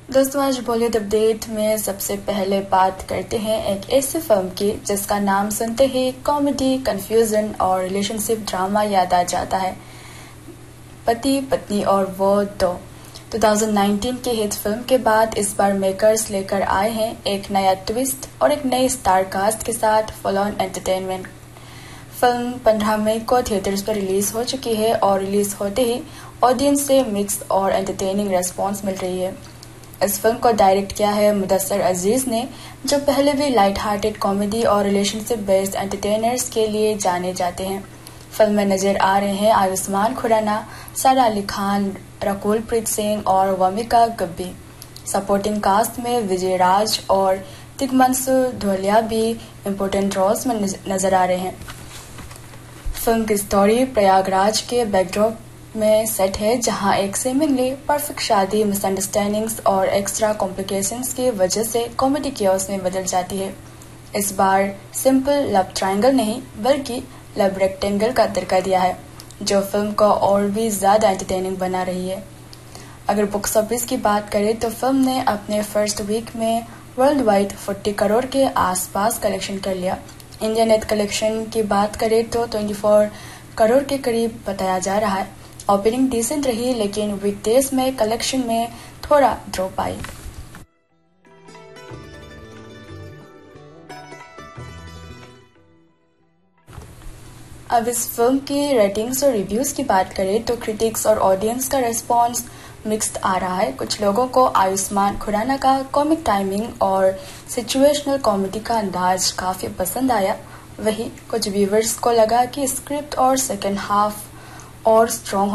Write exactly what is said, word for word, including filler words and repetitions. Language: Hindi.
दोस्तों, आज बॉलीवुड अपडेट में सबसे पहले बात करते हैं एक ऐसी फिल्म की जिसका नाम सुनते ही कॉमेडी, कंफ्यूजन और रिलेशनशिप ड्रामा याद आ जाता है। पति, पत्नी और वो दो दो हज़ार उन्नीस की हिट फिल्म के बाद इस बार मेकर्स लेकर आए हैं एक नया ट्विस्ट और एक नई स्टार कास्ट के साथ फुल ऑन एंटरटेनमेंट। फिल्म पंद्रह मई को थिएटर्स पर रिलीज हो चुकी है और रिलीज होते ही ऑडियंस से मिक्स्ड और एंटरटेनिंग रेस्पॉन्स मिल रही है। इस फिल्म को डायरेक्ट किया है मुदस्सिर अजीज ने, जो पहले भी लाइट हार्टेड कॉमेडी और रिलेशनशिप बेस्ड एंटरटेनर्स के लिए जाने जाते हैं। फिल्म में नजर आ रहे हैं आयुष्मान खुराना, सारा अली खान, रकुल प्रीत सिंह और वमिका गब्बी। सपोर्टिंग कास्ट में विजय राज और तिग्मांशु धूलिया भी इम्पोर्टेंट रोल्स में नजर आ रहे हैं। फिल्म की स्टोरी प्रयागराज के बैकड्रॉप में सेट है, जहां एक सेमिंगली परफेक्ट शादी मिसअंडरस्टैंडिंग्स और एक्स्ट्रा कॉम्प्लिकेशंस की वजह से कॉमेडी कियोस में बदल जाती है। इस बार सिंपल लव ट्रायंगल नहीं बल्कि लव रेक्टेंगल का दरका दिया है, जो फिल्म को और भी ज्यादा एंटरटेनिंग बना रही है। अगर बॉक्स ऑफिस की बात करें तो फिल्म ने अपने फर्स्ट वीक में वर्ल्ड वाइड चालीस करोड़ के आसपास कलेक्शन कर लिया। इंडिया नेट कलेक्शन की बात करें तो चौबीस करोड़ के करीब बताया जा रहा है। ओपनिंग डिसेंट रही, लेकिन वीकडेज में कलेक्शन में थोड़ा ड्रॉप आई। अब इस फिल्म की रेटिंग्स और रिव्यूज की बात करें तो क्रिटिक्स और ऑडियंस का रेस्पॉन्स मिक्स्ड आ रहा है। कुछ लोगों को आयुष्मान खुराना का कॉमिक टाइमिंग और सिचुएशनल कॉमेडी का अंदाज काफी पसंद आया। वहीं कुछ व्यूवर्स को लगा कि स्क्रिप्ट और सेकेंड हाफ और स्ट्रॉन्ग